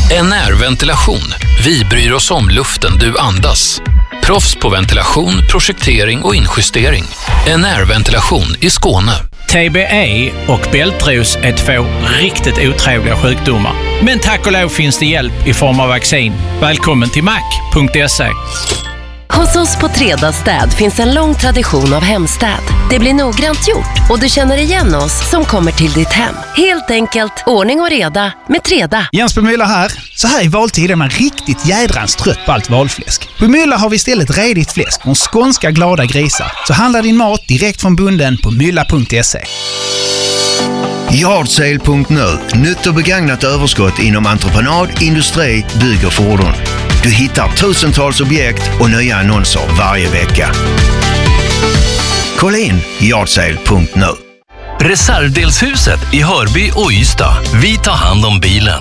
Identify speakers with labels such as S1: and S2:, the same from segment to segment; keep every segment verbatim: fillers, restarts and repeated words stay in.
S1: N R Ventilation. Vi bryr oss om luften du andas. Proffs på ventilation, projektering och injustering. N R Ventilation i Skåne.
S2: T B E och bältros är två riktigt otrevliga sjukdomar. Men tack och lov finns det hjälp i form av vaccin. Välkommen till mac punkt se.
S3: Hos oss på Trädgårdsstäd finns en lång tradition av hemstäd. Det blir noggrant gjort och du känner igen oss som kommer till ditt hem. Helt enkelt, ordning och reda med Träda.
S4: Jens på Mylla här. Så här i valtiden är man riktigt jädrans trött på allt valfläsk. På Mylla har vi istället redigt fläsk från skånska glada grisar. Så handla din mat direkt från bunden på mylla punkt se.
S5: Yardsale punkt nu. Nytt och begagnat överskott inom entreprenad, industri, bygg och fordon. Du hittar tusentals objekt och nya annonser varje vecka. Kolla in yardsale punkt nu.
S6: Reservdelshuset i Hörby och Ystad. Vi tar hand om bilen.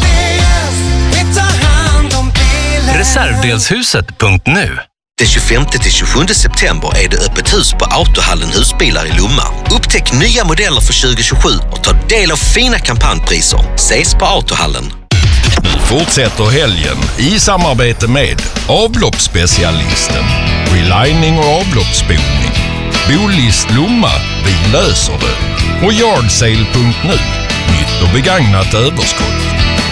S6: Reservdelshuset punkt nu.
S7: Den tjugofemte till tjugosjunde september är det öppet hus på Autohallen Husbilar i Lomma. Upptäck nya modeller för tjugo tjugosju och ta del av fina kampanjpriser. Ses på Autohallen.
S8: Nu fortsätter helgen i samarbete med avloppsspecialisten, relining och avloppsspolning. Bolist Lomma, vi löser det. Och yardsale punkt nu. Nytt och begagnat överskott.